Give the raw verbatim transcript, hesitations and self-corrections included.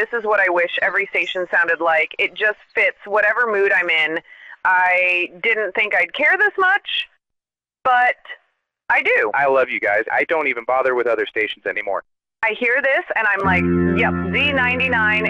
this is what I wish every station sounded like. It just fits whatever mood I'm in. I didn't think I'd care this much, but I do. I love you guys. I don't even bother with other stations anymore. I hear this and I'm like, yep, Z ninety-nine